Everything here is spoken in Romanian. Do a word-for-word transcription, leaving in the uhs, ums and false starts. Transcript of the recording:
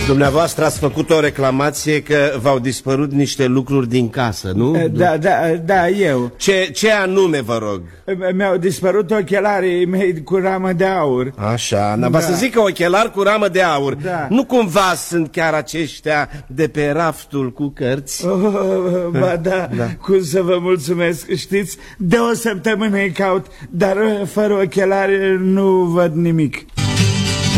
Dumneavoastră ați făcut o reclamație că v-au dispărut niște lucruri din casă, nu? Da, da, da, eu. Ce, ce anume, vă rog? Mi-au dispărut ochelarii mei cu ramă de aur. Așa, da. Vă să zic că ochelari cu ramă de aur, da. Nu cumva sunt chiar aceștia de pe raftul cu cărți? Oh, ba da, da, cum să vă mulțumesc. Știți, de o săptămână îi caut, dar fără ochelari nu văd nimic.